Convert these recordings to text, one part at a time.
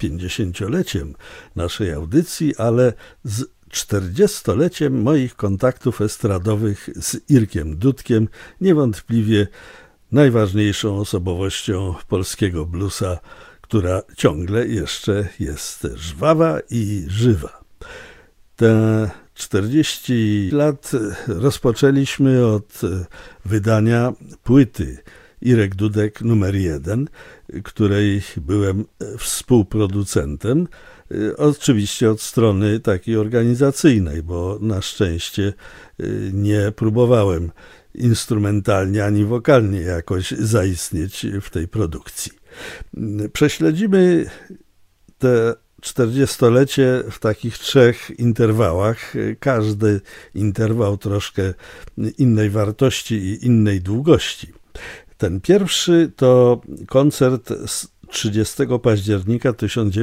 50-leciem naszej audycji, ale z 40-leciem moich kontaktów estradowych z Irkiem Dudkiem, niewątpliwie najważniejszą osobowością polskiego bluesa, która ciągle jeszcze jest żwawa i żywa. Te 40 lat rozpoczęliśmy od wydania płyty Irek Dudek numer 1, której byłem współproducentem, oczywiście od strony takiej organizacyjnej, bo na szczęście nie próbowałem instrumentalnie ani wokalnie jakoś zaistnieć w tej produkcji. Prześledzimy te 40-lecie w takich 3 interwałach. Każdy interwał troszkę innej wartości i innej długości. Ten pierwszy to koncert z 30 października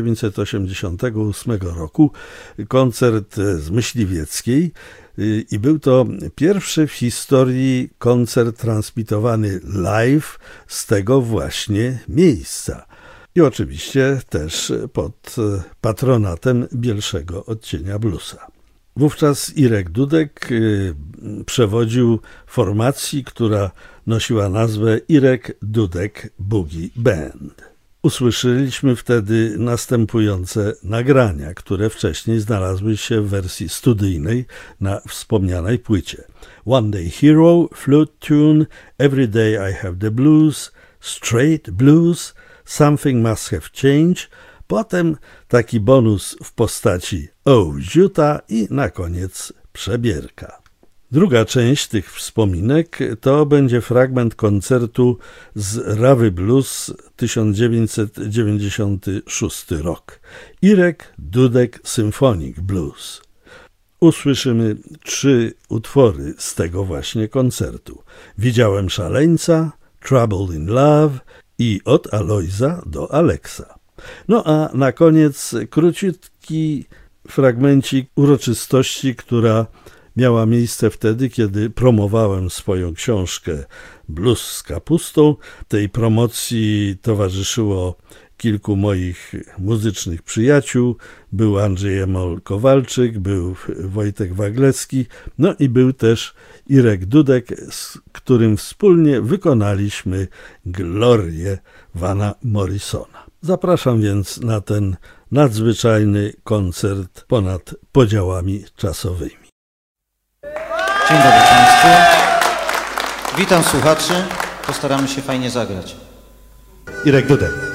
1988 roku, koncert z Myśliwieckiej, i był to pierwszy w historii koncert transmitowany live z tego właśnie miejsca. I oczywiście też pod patronatem Bielszego Odcienia Bluesa. Wówczas Irek Dudek przewodził formacji, która nosiła nazwę Irek Dudek Boogie Band. Usłyszeliśmy wtedy następujące nagrania, które wcześniej znalazły się w wersji studyjnej na wspomnianej płycie. One Day Hero, Flute Tune, Every Day I Have the Blues, Straight Blues, Something Must Have Changed, potem taki bonus w postaci Oh Ziuta i na koniec Przebierka. Druga część tych wspominek to będzie fragment koncertu z Rawy Blues 1996 rok. Irek Dudek Symphonic Blues. Usłyszymy 3 utwory z tego właśnie koncertu. Widziałem szaleńca, Trouble in Love i Od Alojza do Aleksa. No a na koniec króciutki fragmencik uroczystości, która miała miejsce wtedy, kiedy promowałem swoją książkę Blues z kapustą. Tej promocji towarzyszyło kilku moich muzycznych przyjaciół. Był Andrzej Emol Kowalczyk, był Wojtek Waglecki, no i był też Irek Dudek, z którym wspólnie wykonaliśmy Glorię Vana Morrisona. Zapraszam więc na ten nadzwyczajny koncert ponad podziałami czasowymi. Dzień dobry Państwu. Witam słuchaczy. Postaramy się fajnie zagrać. Irek Dudek.